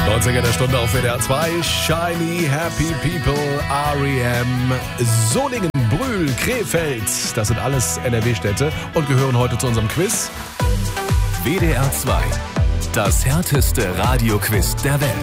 90er der Stunde auf WDR 2. Shiny, Happy People, R.E.M. Solingen, Brühl, Krefeld. Das sind alles NRW-Städte und gehören heute zu unserem Quiz. WDR 2. Das härteste Radioquiz der Welt.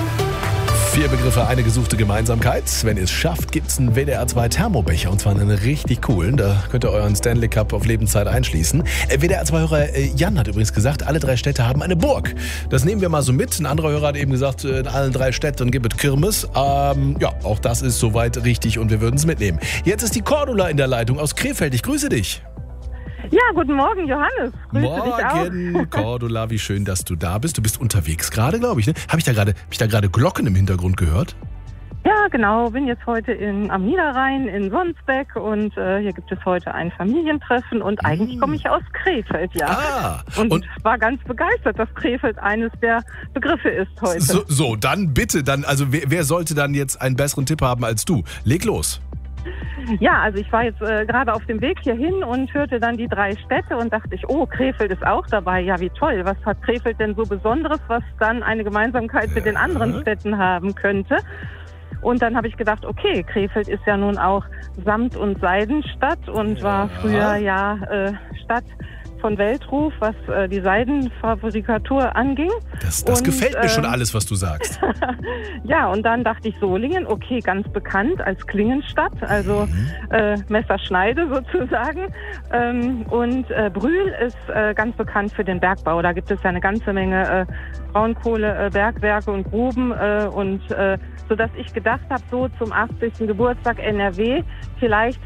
4 Begriffe, eine gesuchte Gemeinsamkeit. Wenn ihr es schafft, gibt es einen WDR 2 Thermobecher und zwar einen richtig coolen. Da könnt ihr euren Stanley Cup auf Lebenszeit einschließen. WDR 2-Hörer Jan hat übrigens gesagt, alle 3 Städte haben eine Burg. Das nehmen wir mal so mit. Ein anderer Hörer hat eben gesagt, in allen 3 Städten gibt es Kirmes. Ja, auch das ist soweit richtig und wir würden es mitnehmen. Jetzt ist die Cordula in der Leitung aus Krefeld. Ich grüße dich. Ja, guten Morgen, Johannes. Grüße Morgen, dich auch. Cordula, wie schön, dass du da bist. Du bist unterwegs gerade, glaube ich, ne? Habe ich da gerade Glocken im Hintergrund gehört? Ja, genau. Bin jetzt heute am Niederrhein in Sonsbeck und hier gibt es heute ein Familientreffen und eigentlich komme ich aus Krefeld, ja. Und war ganz begeistert, dass Krefeld eines der Begriffe ist heute. So, dann bitte, also wer sollte dann jetzt einen besseren Tipp haben als du? Leg los. Ja, also ich war jetzt gerade auf dem Weg hierhin und hörte dann die 3 Städte und dachte ich, oh, Krefeld ist auch dabei. Ja, wie toll. Was hat Krefeld denn so Besonderes, was dann eine Gemeinsamkeit mit den anderen Städten haben könnte? Und dann habe ich gedacht, okay, Krefeld ist ja nun auch Samt- und Seidenstadt und war früher Stadt von Weltruf, was die Seidenfabrikatur anging. Das gefällt mir schon alles, was du sagst. Ja, und dann dachte ich, Solingen, okay, ganz bekannt als Klingenstadt, also Messerschneide sozusagen. Und Brühl ist ganz bekannt für den Bergbau. Da gibt es ja eine ganze Menge Braunkohlebergwerke und Gruben sodass ich gedacht habe, so zum 80. Geburtstag NRW, vielleicht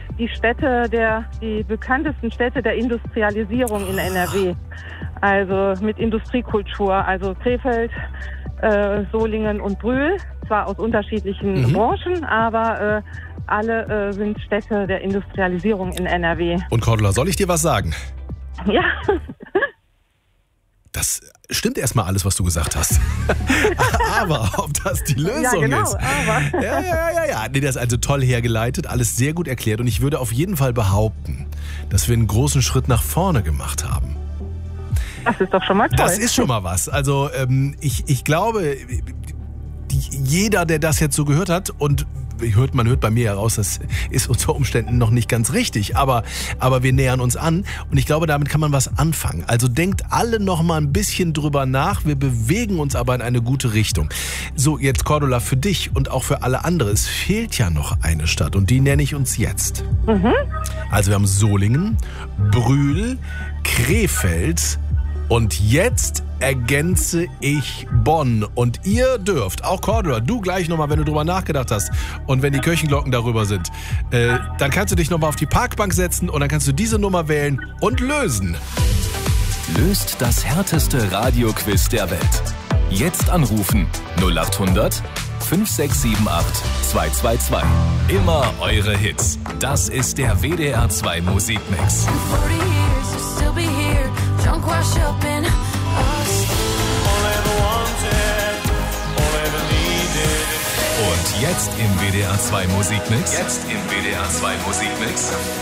die bekanntesten Städte der Industrialisierung in NRW. Also mit Industriekultur, also Krefeld, Solingen und Brühl, zwar aus unterschiedlichen Branchen, aber alle sind Städte der Industrialisierung in NRW. Und Cordula, soll ich dir was sagen? Ja. Das stimmt erstmal alles, was du gesagt hast. Aber ob das die Lösung ist. Aber. Ja. Nee, das ist also toll hergeleitet, alles sehr gut erklärt. Und ich würde auf jeden Fall behaupten, dass wir einen großen Schritt nach vorne gemacht haben. Das ist doch schon mal toll. Das ist schon mal was. Also ich glaube, jeder, der das jetzt so gehört hat und man hört bei mir heraus, das ist unter Umständen noch nicht ganz richtig, aber wir nähern uns an und ich glaube, damit kann man was anfangen. Also denkt alle noch mal ein bisschen drüber nach, wir bewegen uns aber in eine gute Richtung. So, jetzt Cordula, für dich und auch für alle anderen, es fehlt ja noch eine Stadt und die nenne ich uns jetzt. Also wir haben Solingen, Brühl, Krefeld und jetzt ergänze ich Bonn. Und ihr dürft, auch Cordula, du gleich nochmal, wenn du drüber nachgedacht hast und wenn die Kirchenglocken darüber sind, dann kannst du dich nochmal auf die Parkbank setzen und dann kannst du diese Nummer wählen und lösen. Löst das härteste Radioquiz der Welt. Jetzt anrufen 0800 5678 222. Immer eure Hits. Das ist der WDR 2 Musikmix. Und jetzt im WDR 2 Musikmix.